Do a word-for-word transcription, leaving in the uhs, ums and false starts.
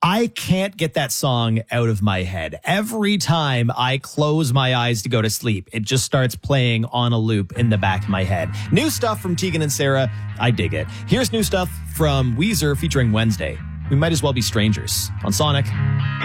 I can't get that song out of my head. Every time I close my eyes to go to sleep, it just starts playing on a loop in the back of my head. New stuff from Tegan and Sara. I dig it. Here's new stuff from Weezer featuring Wednesday. We might as well be strangers on Sonic.